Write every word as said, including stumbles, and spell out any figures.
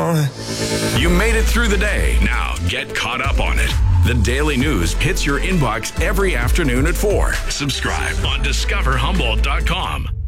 on. You made it through the day. Now get caught up on it. The Daily News hits your inbox every afternoon at four. Subscribe on discover humboldt dot com.